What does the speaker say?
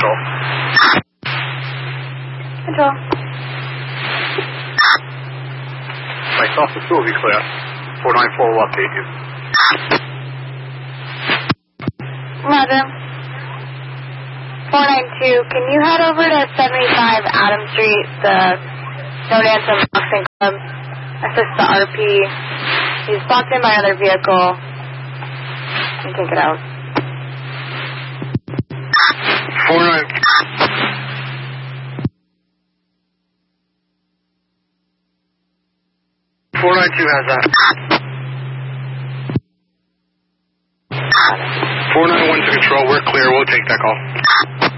control. Control. Myself, the school will be clear. 494 will update you. Roger. 492, can you head over to 75 Adam Street, the Stone Anthem Boxing Club? Assist the RP. He's blocked in by other vehicle. You take it out. 492 has that. 491 to control, we're clear, we'll take that call.